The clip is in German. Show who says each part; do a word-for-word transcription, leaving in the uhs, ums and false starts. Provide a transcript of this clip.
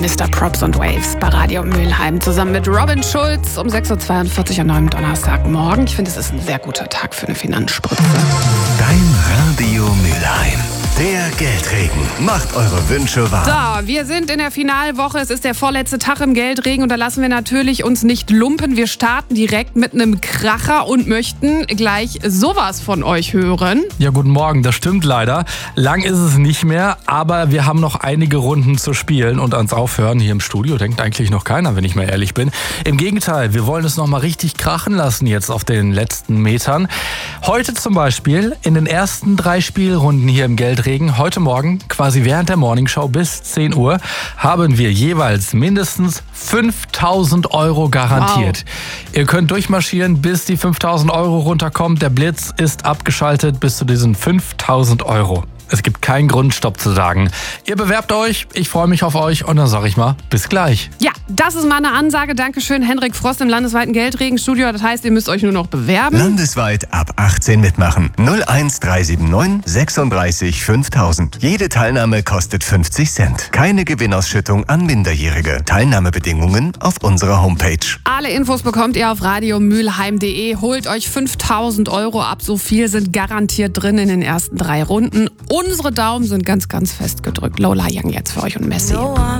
Speaker 1: Mister Props und Waves bei Radio Mülheim zusammen mit Robin Schulz um sechs Uhr zweiundvierzig an einem Donnerstagmorgen. Ich finde, es ist ein sehr guter Tag für eine Finanzspritze.
Speaker 2: Dein Radio Mülheim. Der Geldregen macht eure Wünsche wahr.
Speaker 1: So, wir sind in der Finalwoche. Es ist der vorletzte Tag im Geldregen und da lassen wir natürlich uns nicht lumpen. Wir starten direkt mit einem Kracher und möchten gleich sowas von euch hören.
Speaker 3: Ja, guten Morgen, das stimmt leider. Lang ist es nicht mehr, aber wir haben noch einige Runden zu spielen und ans Aufhören hier im Studio denkt eigentlich noch keiner, wenn ich mal ehrlich bin. Im Gegenteil, wir wollen es noch mal richtig krachen lassen jetzt auf den letzten Metern. Heute zum Beispiel in den ersten drei Spielrunden hier im Geldregen, heute Morgen, quasi während der Morningshow bis zehn Uhr, haben wir jeweils mindestens fünftausend Euro garantiert. Wow. Ihr könnt durchmarschieren, bis die fünftausend Euro runterkommen. Der Blitz ist abgeschaltet bis zu diesen fünftausend Euro. Es gibt keinen Grund, Stopp zu sagen. Ihr bewerbt euch, ich freue mich auf euch und dann sage ich mal, bis gleich.
Speaker 1: Ja, das ist mal eine Ansage. Dankeschön, Henrik Frost im landesweiten Geldregenstudio. Das heißt, ihr müsst euch nur noch bewerben.
Speaker 2: Landesweit ab achtzehn mitmachen. null eins drei sieben neun sechsunddreißig fünftausend. Jede Teilnahme kostet fünfzig Cent. Keine Gewinnausschüttung an Minderjährige. Teilnahmebedingungen auf unserer Homepage.
Speaker 1: Alle Infos bekommt ihr auf radiomülheim punkt de. Holt euch fünftausend Euro ab. So viel sind garantiert drin in den ersten drei Runden. Unsere Daumen sind ganz, ganz fest gedrückt. Lola Young jetzt für euch und Messi.